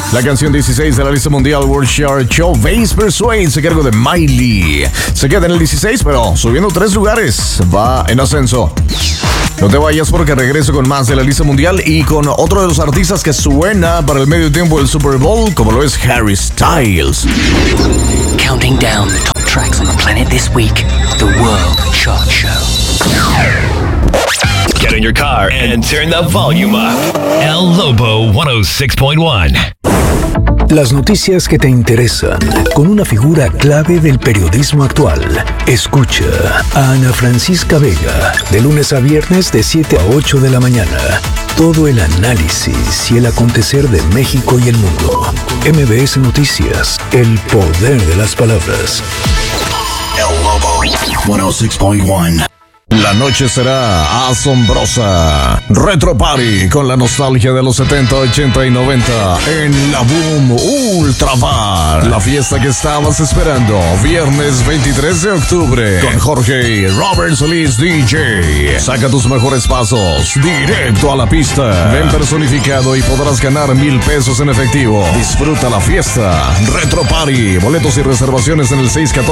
La canción 16 de la lista mundial World Chart Show, Bass Persuade, se cargo de Miley. Se queda en el 16, pero subiendo 3 lugares. Va en ascenso. No te vayas porque regreso con más de la lista mundial y con otro de los artistas que suena para el medio tiempo del Super Bowl, como lo es Harry Styles. Counting down the top tracks on the planet this week, the World Chart Show. Get in your car and turn the volume up. El Lobo 106.1. Las noticias que te interesan, con una figura clave del periodismo actual. Escucha a Ana Francisca Vega, de lunes a viernes de 7 a 8 de la mañana. Todo el análisis y el acontecer de México y el mundo. MBS Noticias, el poder de las palabras. El Lobo 106.1. La noche será asombrosa. Retro Party con la nostalgia de los 70, 80 y 90 en la Boom Ultra Bar. La fiesta que estabas esperando. Viernes 23 de octubre con Jorge y Robert Solís DJ. Saca tus mejores pasos directo a la pista. Ven personificado y podrás ganar 1,000 pesos en efectivo. Disfruta la fiesta. Retro Party. Boletos y reservaciones en el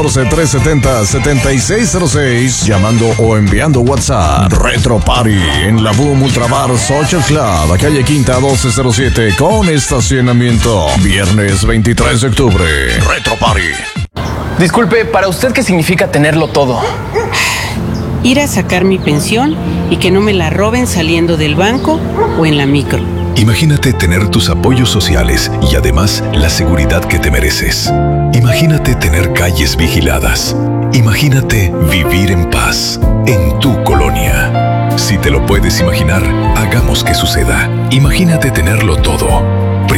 614-370-7606. Llamando o enviando WhatsApp. Retro Party en la Boom Ultra Bar Social Club, calle Quinta 1207 con estacionamiento. Viernes 23 de octubre. Retro Party. Disculpe, ¿para usted qué significa tenerlo todo? Ir a sacar mi pensión y que no me la roben saliendo del banco o en la micro. Imagínate tener tus apoyos sociales y además la seguridad que te mereces. Imagínate tener calles vigiladas. Imagínate vivir en paz en tu colonia. Si te lo puedes imaginar, hagamos que suceda. Imagínate tenerlo todo.